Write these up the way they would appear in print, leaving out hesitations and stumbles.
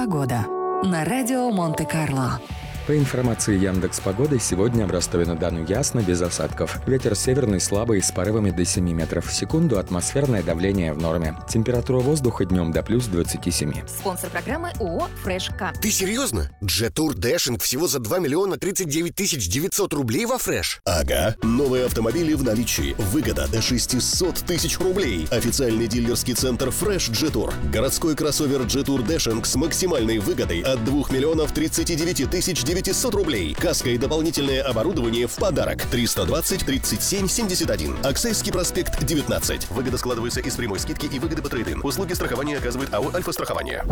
Погода на радио Монте-Карло. По информации Яндекс.Погоды, сегодня в Ростове-на-Дону ясно, без осадков. Ветер северный слабый с порывами до 7 метров в секунду, атмосферное давление в норме. Температура воздуха днем до плюс 27. Спонсор программы ООО «Фреш-К». Ты серьезно? Джет-тур Дэшинг всего за 2 миллиона 39 тысяч 900 рублей во Фреш? Ага. Новые автомобили в наличии. Выгода до 600 тысяч рублей. Официальный дилерский центр Фреш Джет-тур. Городской кроссовер Джет-тур Дэшинг с максимальной выгодой от 2 миллионов 39 тысяч 900 рублей. Каска и дополнительное оборудование в подарок. 320 37 71. Аксайский проспект 19. Выгода складывается из прямой скидки и выгоды по трейд-ин. Услуги страхования оказывает АО «Альфа-страхование».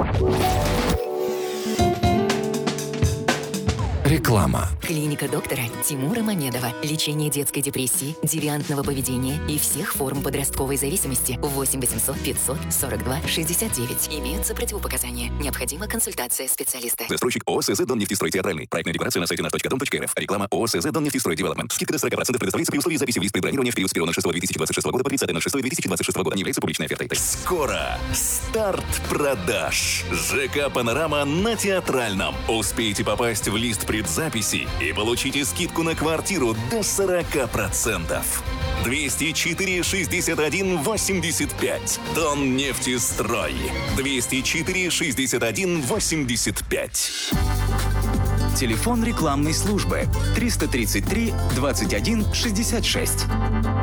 Реклама. Клиника доктора Тимура Мамедова. Лечение детской депрессии, девиантного поведения и всех форм подростковой зависимости. 8 800 542 69. Имеются противопоказания. Необходима консультация специалиста. Застройщик ООО «СЗ Доннефтестрой Театральный». Проектная декларация на сайте nаш.дом.рф. Реклама ООО «СЗ Доннефтестрой Девелопмент». Скидка до 40% предоставляется при условии записи в лист при бронировании в период с 1.06.2026 года по 30.06.2026 года. Не является публичной офертой. Скоро старт продаж. ЖК «Панорама» на Театральном. Успейте попасть в лист предзаписи и получите скидку на квартиру до 40%. 204 61 85. Доннефтестрой. 204 61 85. Телефон рекламной службы 333 21 66.